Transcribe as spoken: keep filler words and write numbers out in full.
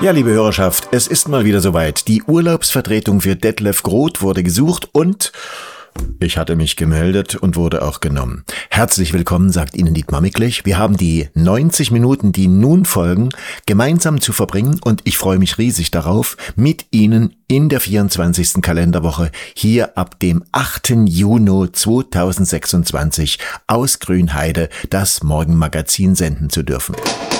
Ja, liebe Hörerschaft, es ist mal wieder soweit. Die Urlaubsvertretung für Detlef Groth wurde gesucht und ich hatte mich gemeldet und wurde auch genommen. Herzlich willkommen, sagt Ihnen Dietmar Micklich. Wir haben die neunzig Minuten, die nun folgen, gemeinsam zu verbringen und ich freue mich riesig darauf, mit Ihnen in der vierundzwanzigsten Kalenderwoche hier ab dem achten Juni zweitausendsechsundzwanzig aus Grünheide das Morgenmagazin senden zu dürfen.